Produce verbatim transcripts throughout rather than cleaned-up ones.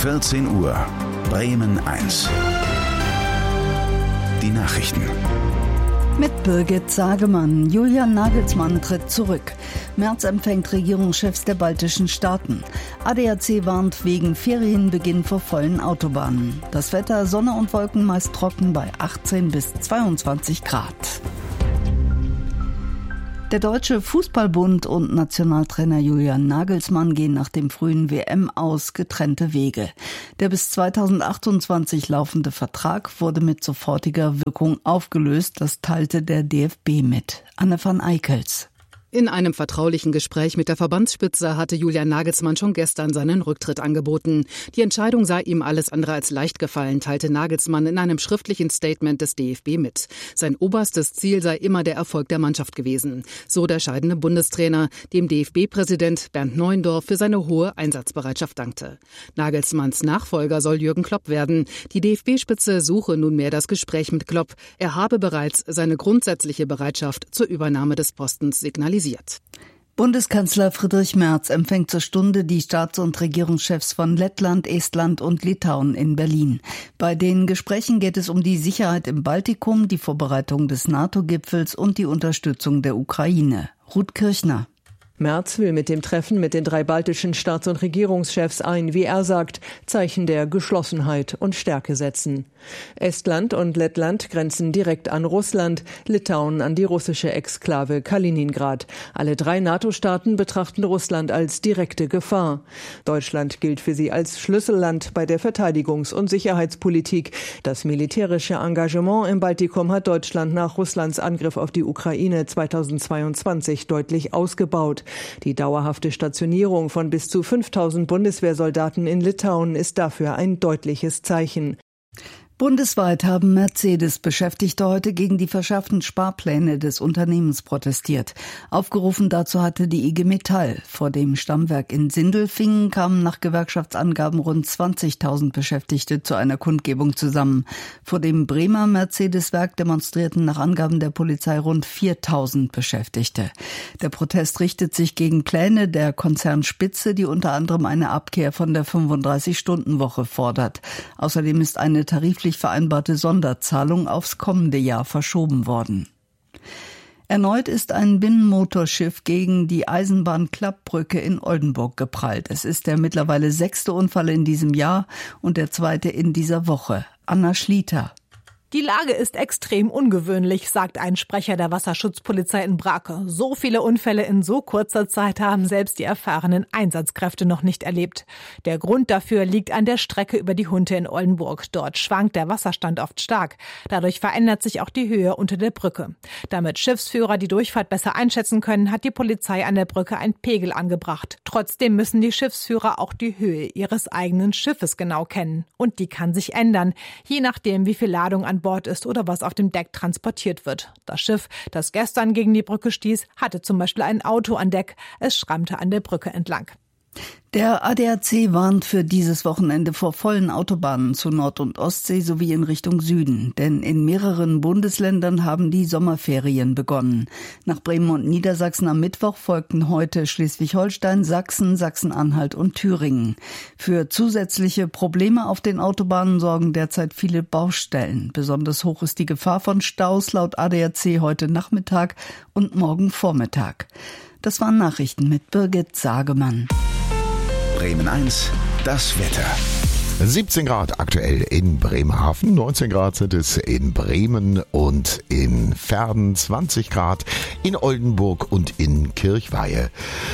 vierzehn Uhr, Bremen eins. Die Nachrichten. Mit Birgit Sagemann. Julian Nagelsmann tritt zurück. Merz empfängt Regierungschefs der baltischen Staaten. A D A C warnt wegen Ferienbeginn vor vollen Autobahnen. Das Wetter: Sonne und Wolken, meist trocken bei achtzehn bis zweiundzwanzig Grad. Der Deutsche Fußballbund und Nationaltrainer Julian Nagelsmann gehen nach dem frühen W M-Aus getrennte Wege. Der bis zweitausendachtundzwanzig laufende Vertrag wurde mit sofortiger Wirkung aufgelöst. Das teilte der D F B mit. Anne van Eickels. In einem vertraulichen Gespräch mit der Verbandsspitze hatte Julian Nagelsmann schon gestern seinen Rücktritt angeboten. Die Entscheidung sei ihm alles andere als leicht gefallen, teilte Nagelsmann in einem schriftlichen Statement des D F B mit. Sein oberstes Ziel sei immer der Erfolg der Mannschaft gewesen. So der scheidende Bundestrainer, dem D F B-Präsident Bernd Neuendorf für seine hohe Einsatzbereitschaft dankte. Nagelsmanns Nachfolger soll Jürgen Klopp werden. Die D F B-Spitze suche nunmehr das Gespräch mit Klopp. Er habe bereits seine grundsätzliche Bereitschaft zur Übernahme des Postens signalisiert. Bundeskanzler Friedrich Merz empfängt zur Stunde die Staats- und Regierungschefs von Lettland, Estland und Litauen in Berlin. Bei den Gesprächen geht es um die Sicherheit im Baltikum, die Vorbereitung des NATO-Gipfels und die Unterstützung der Ukraine. Ruth Kirchner. Merz will mit dem Treffen mit den drei baltischen Staats- und Regierungschefs ein, wie er sagt, Zeichen der Geschlossenheit und Stärke setzen. Estland und Lettland grenzen direkt an Russland, Litauen an die russische Exklave Kaliningrad. Alle drei NATO-Staaten betrachten Russland als direkte Gefahr. Deutschland gilt für sie als Schlüsselland bei der Verteidigungs- und Sicherheitspolitik. Das militärische Engagement im Baltikum hat Deutschland nach Russlands Angriff auf die Ukraine zweitausendzweiundzwanzig deutlich ausgebaut. Die dauerhafte Stationierung von bis zu fünftausend Bundeswehrsoldaten in Litauen ist dafür ein deutliches Zeichen. Bundesweit haben Mercedes-Beschäftigte heute gegen die verschärften Sparpläne des Unternehmens protestiert. Aufgerufen dazu hatte die I G Metall. Vor dem Stammwerk in Sindelfingen kamen nach Gewerkschaftsangaben rund zwanzigtausend Beschäftigte zu einer Kundgebung zusammen. Vor dem Bremer Mercedes-Werk demonstrierten nach Angaben der Polizei rund viertausend Beschäftigte. Der Protest richtet sich gegen Pläne der Konzernspitze, die unter anderem eine Abkehr von der fünfunddreißig-Stunden-Woche fordert. Außerdem ist eine tarifliche vereinbarte Sonderzahlung aufs kommende Jahr verschoben worden. Erneut ist ein Binnenmotorschiff gegen die Eisenbahnklappbrücke in Oldenburg geprallt. Es ist der mittlerweile sechste Unfall in diesem Jahr und der zweite in dieser Woche. Anna Schlieter. Die Lage ist extrem ungewöhnlich, sagt ein Sprecher der Wasserschutzpolizei in Brake. So viele Unfälle in so kurzer Zeit haben selbst die erfahrenen Einsatzkräfte noch nicht erlebt. Der Grund dafür liegt an der Strecke über die Hunte in Oldenburg. Dort schwankt der Wasserstand oft stark. Dadurch verändert sich auch die Höhe unter der Brücke. Damit Schiffsführer die Durchfahrt besser einschätzen können, hat die Polizei an der Brücke einen Pegel angebracht. Trotzdem müssen die Schiffsführer auch die Höhe ihres eigenen Schiffes genau kennen. Und die kann sich ändern, je nachdem, wie viel Ladung an Bord ist oder was auf dem Deck transportiert wird. Das Schiff, das gestern gegen die Brücke stieß, hatte zum Beispiel ein Auto an Deck. Es schrammte an der Brücke entlang. Der A D A C warnt für dieses Wochenende vor vollen Autobahnen zu Nord- und Ostsee sowie in Richtung Süden. Denn in mehreren Bundesländern haben die Sommerferien begonnen. Nach Bremen und Niedersachsen am Mittwoch folgten heute Schleswig-Holstein, Sachsen, Sachsen-Anhalt und Thüringen. Für zusätzliche Probleme auf den Autobahnen sorgen derzeit viele Baustellen. Besonders hoch ist die Gefahr von Staus laut A D A C heute Nachmittag und morgen Vormittag. Das waren Nachrichten mit Birgit Sagemann. Bremen eins, das Wetter. siebzehn Grad aktuell in Bremerhaven, neunzehn Grad sind es in Bremen und in Verden, zwanzig Grad in Oldenburg und in Kirchweihe.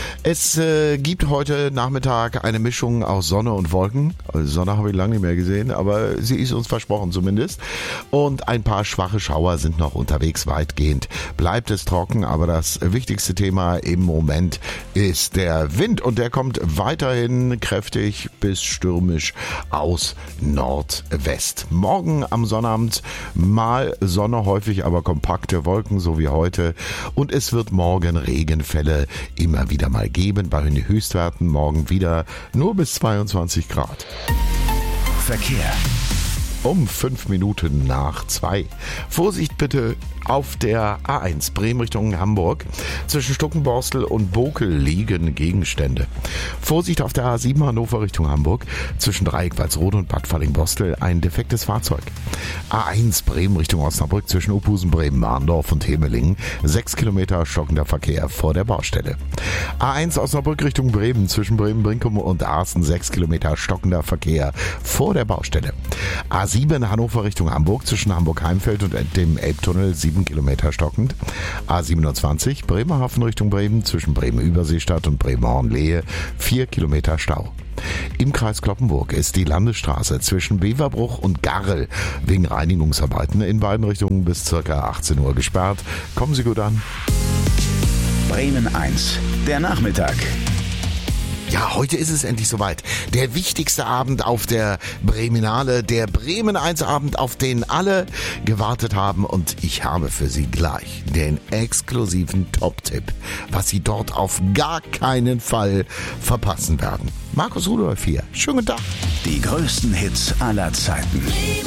Es äh, gibt heute Nachmittag eine Mischung aus Sonne und Wolken. Sonne habe ich lange nicht mehr gesehen, aber sie ist uns versprochen zumindest. Und ein paar schwache Schauer sind noch unterwegs. Weitgehend bleibt es trocken, aber das wichtigste Thema im Moment ist der Wind und der kommt weiterhin kräftig bis stürmisch aus Nordwest. Morgen am Sonnabend mal Sonne, häufig aber kompakte Wolken, so wie heute. Und es wird morgen Regenfälle immer wieder mal geben. Bei den Höchstwerten morgen wieder nur bis zweiundzwanzig Grad. Verkehr. Um fünf Minuten nach zwei. Vorsicht bitte Auf der A eins Bremen Richtung Hamburg. Zwischen Stuckenborstel und Bokel liegen Gegenstände. Vorsicht auf der A sieben Hannover Richtung Hamburg. Zwischen Dreieck Walsrode und Bad Falling-Bostel ein defektes Fahrzeug. A eins Bremen Richtung Osnabrück zwischen Uphusen, Bremen, Mahndorf und Hemelingen. Sechs Kilometer stockender Verkehr vor der Baustelle. A eins Osnabrück Richtung Bremen zwischen Bremen-Brinkum und Aarsten. Sechs Kilometer stockender Verkehr vor der Baustelle. A sieben Hannover Richtung Hamburg zwischen Hamburg-Heimfeld und dem Elbtunnel. Sieben Kilometer stockend. A siebenundzwanzig Bremerhaven Richtung Bremen zwischen Bremen-Überseestadt und Bremen-Hornlehe. Vier Kilometer Stau. Im Kreis Cloppenburg ist die Landesstraße zwischen Beverbruch und Garrel wegen Reinigungsarbeiten in beiden Richtungen bis ca. achtzehn Uhr gesperrt. Kommen Sie gut an. Bremen eins, der Nachmittag. Ja, heute ist es endlich soweit. Der wichtigste Abend auf der Breminale, der Bremen eins Abend, auf den alle gewartet haben. Und ich habe für Sie gleich den exklusiven Top-Tipp, was Sie dort auf gar keinen Fall verpassen werden. Markus Rudolph hier. Schönen guten Tag. Die größten Hits aller Zeiten.